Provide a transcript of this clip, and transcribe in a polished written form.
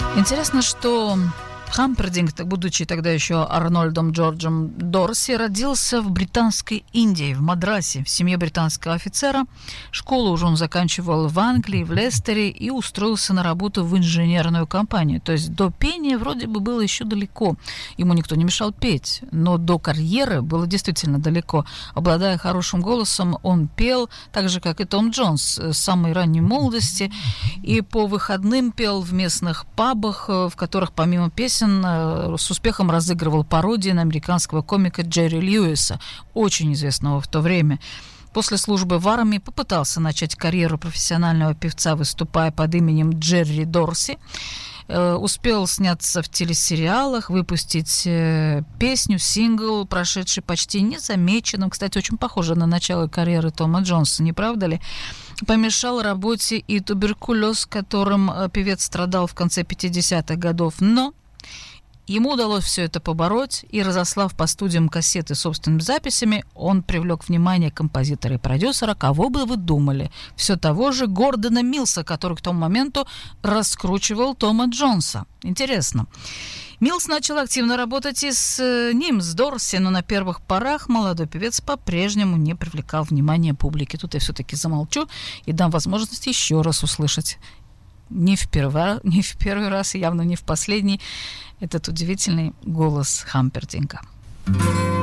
Интересно, что Хампердинг, будучи тогда еще Арнольдом Джорджем Дорси, родился в Британской Индии, в Мадрасе, в семье британского офицера. Школу уже он заканчивал в Англии, в Лестере и устроился на работу в инженерную компанию. То есть до пения вроде бы было еще далеко. Ему никто не мешал петь, но до карьеры было действительно далеко. Обладая хорошим голосом, он пел, так же, как и Том Джонс, с самой ранней молодости. И по выходным пел в местных пабах, в которых помимо песен с успехом разыгрывал пародии на американского комика Джерри Льюиса, очень известного в то время. После службы в армии попытался начать карьеру профессионального певца, выступая под именем Джерри Дорси. Успел сняться в телесериалах, выпустить песню, сингл, прошедший почти незамеченным. Кстати, очень похоже на начало карьеры Тома Джонса, не правда ли? Помешал работе и туберкулез, которым певец страдал в конце 50-х годов. Но ему удалось все это побороть, и, разослав по студиям кассеты с собственными записями, он привлек внимание композитора и продюсера, кого бы вы думали, все того же Гордона Милса, который к тому моменту раскручивал Тома Джонса. Интересно. Милс начал активно работать и с ним, с Дорси, но на первых порах молодой певец по-прежнему не привлекал внимания публики. Тут я все-таки замолчу и дам возможность еще раз услышать. Не в первый раз, явно не в последний, этот удивительный голос Хампердинга.